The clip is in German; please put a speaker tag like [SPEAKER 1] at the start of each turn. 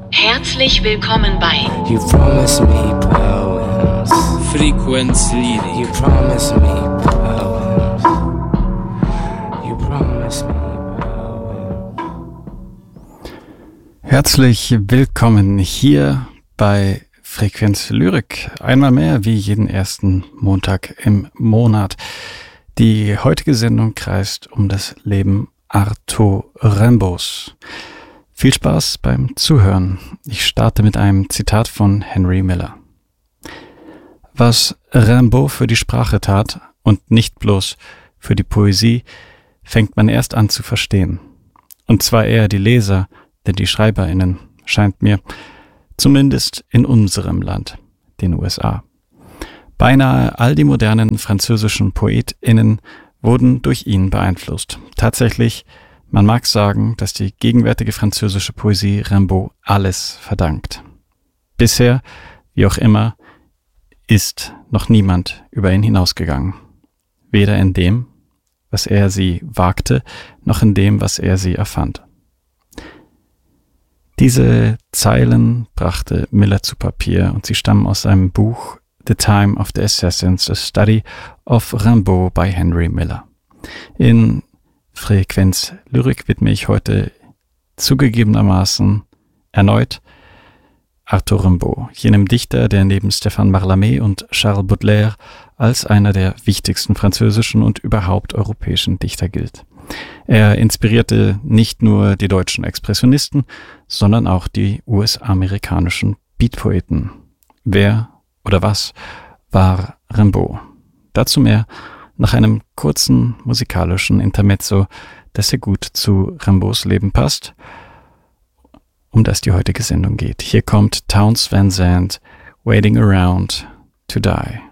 [SPEAKER 1] Herzlich willkommen bei
[SPEAKER 2] You promised me poems.
[SPEAKER 3] Frequenz Lyrik.
[SPEAKER 2] You promised me poems. You promised me poems.
[SPEAKER 4] Herzlich willkommen hier bei Frequenz Lyrik. Einmal mehr wie jeden ersten Montag im Monat. Die heutige Sendung kreist um das Leben Arthur Rimbaud's. Viel Spaß beim Zuhören. Ich starte mit einem Zitat von Henry Miller. Was Rimbaud für die Sprache tat und nicht bloß für die Poesie, fängt man erst an zu verstehen. Und zwar eher die Leser, denn die SchreiberInnen, scheint mir, zumindest in unserem Land, den USA. Beinahe all die modernen französischen PoetInnen wurden durch ihn beeinflusst. Tatsächlich, man mag sagen, dass die gegenwärtige französische Poesie Rimbaud alles verdankt. Bisher, wie auch immer, ist noch niemand über ihn hinausgegangen. Weder in dem, was er sie wagte, noch in dem, was er sie erfand. Diese Zeilen brachte Miller zu Papier und sie stammen aus seinem Buch The Time of the Assassins, a Study of Rimbaud by Henry Miller. In Frequenz Lyrik widme ich heute zugegebenermaßen erneut Arthur Rimbaud, jenem Dichter, der neben Stéphane Mallarmé und Charles Baudelaire als einer der wichtigsten französischen und überhaupt europäischen Dichter gilt. Er inspirierte nicht nur die deutschen Expressionisten, sondern auch die US-amerikanischen Beatpoeten. Wer oder was war Rimbaud? Dazu mehr nach einem kurzen musikalischen Intermezzo, das sehr gut zu Rimbaud's Leben passt, um das die heutige Sendung geht. Hier kommt Townes Van Zandt, Waiting Around to Die.